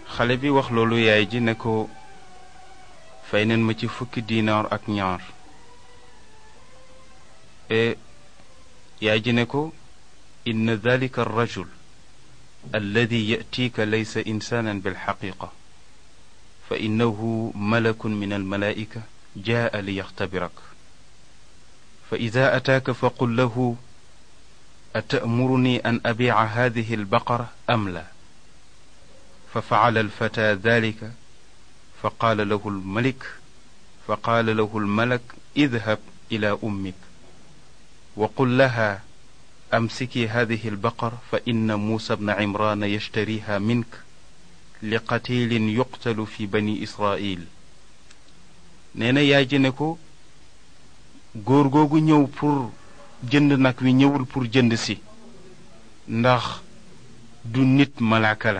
xale bi wax loolu yaay ji ne ko fay neen ma ci fukki diinaar ak ñaar yaay ji ne ko inna dalika arrajul alladi yatiika laysa insaanan bilxaqiqa fa innahu malakun min almalaa'ika jaa liyaxtabirak fa ida ataaka faqul lahu atamuruni an abiica hadihi albaqara am la fa facala alfata dalika fa qaala lahu almalak idhab ila ummik wa qul laha amsiki hadihi albaqara fa inna muusa bna cimrana yashtariha mink li qatilin yuqtalu fi bani israil. nee na yaay ji ne ko góor googu ñëw pour jënd nag wi ñëwul pour jënd si, ndax du nit malaaka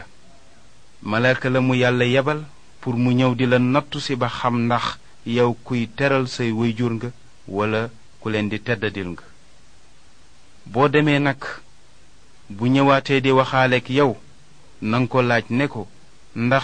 la mu yàlla yebal pour mu ñëw di la nattu si ba xam ndax yow kuy teral say wayjur nga wala ku leen di teddadil nga. boo demee nag bu ñëwaatee di waxaaleek yow nanga ko laaj ne ko ndax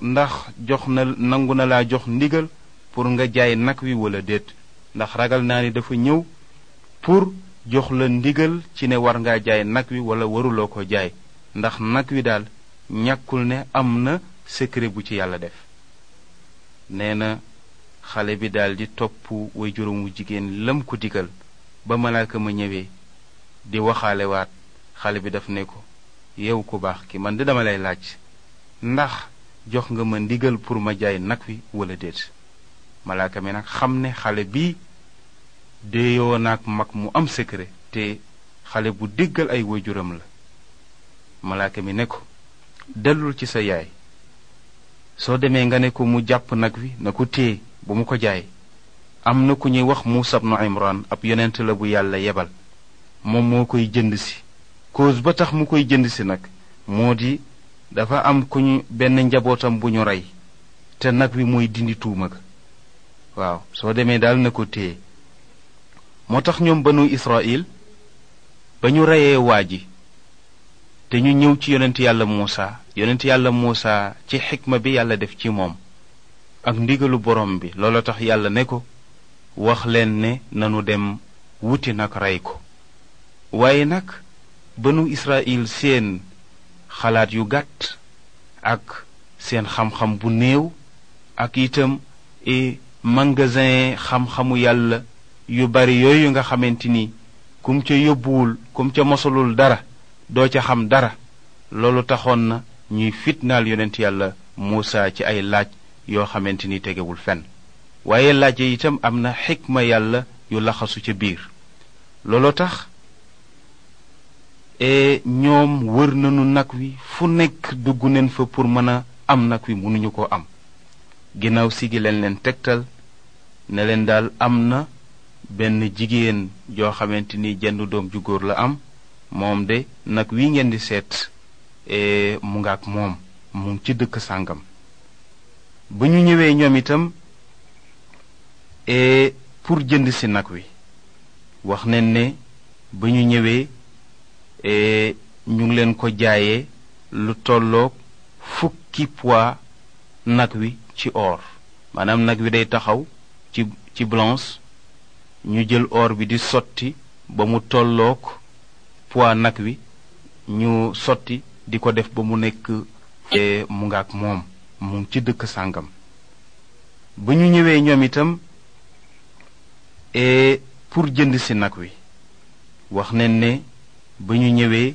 nangu na laa jox ndigal pour nga jaay nag wi wala déet, ndax ragal naa ni dafa ñëw pour jox la ndigal ci ne war ngaa jaay nag wi wala waruloo ko jaay, ndax nag wi daal ñàkkul ne am na secret bu ci yàlla def. nee na xale bi daal di topp way juróomu jigéen lam ko digal ba malaaka ma ñëwee di waxaalewaat. xale bi daf ne ko yow ku baax ki, man de dama lay laaj ndax jox nga ma ndigal pour ma jaay nag wi wala déet. malaaka mi nag xam ne xale bi déeyoo naag mag mu am secret te xale bu déggal ay waajuram la. malaaka mi ne ko dellul ci sa yaay, soo demee nga ne ko mu jàpp nag wi na ko téye bu mu ko jaay. am na ku ñuy wax Muusa bnu Imran, ab yonent la bu yàlla yebal, moom moo koy jënd si. cause ba tax mu koy jënd si nag moo di dafa am benn njabootam bu ñu rey te nag wi mooy dindi tuuma ga. waaw soo demee daal na ko téye. moo tax ñoom banu Israil ba ñu reyee waa ji te ñu ñëw ci yonent yàlla Muusa ci xikma bi yàlla def ci moom ak ndigalu borom bi, loolu tax yàlla ne ko wax leen ne nanu dem wuti nag rey ko. waaye nag banu Israil seen xalaat yu gàtt ak seen xam-xam bu néew ak itam magasin xam-xamu yàlla yu bari yooyu nga xamante ni kum ca yóbbuwul kum ca mosalul dara doo ca xam dara, loolu taxoon na ñuy fitnaal yonent yàlla Muusa ci ay laaj yoo xamante ni tegewul fenn. waaye laaj yi itam am na xikma yàlla yu laxasu ca biir. loolu tax ñoom wër nañu nag wi fu nekk dugg neen fa pour mën a am nag wi mënuñu ko am. ginnaaw si gi leen tegtal ne leen daal am na benn jigéen joo xamante ni jenn doom ju góor la am, moom de nag wi ngeen di seet mu nga ak moom mu ngi ci dëkk sàngam. ba ñu ñëwee ñoom itam pour jënd si nag wi, wax nañ ne ba ñu ñëwee ñu ngi leen ko jaayee lu tolloog fukki poids nag wi ci or. maanaam nag wi day taxaw ci balance, ñu jël or bi di sotti ba mu tolloog poids nag wi, ñu sotti di ko def ba mu nekk mu nga ak moom mu ngi ci dëkk sàngam. ba ñu ñëwee ñoom itam pour jënd si nag wi, wax nañ ne ba ñu ñëwee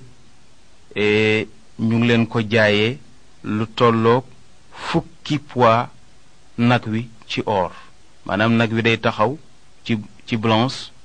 ñu ngi leen ko jaayee lu tolloog fukki poids nag wi ci or. maanaam nag wi day taxaw ci balance,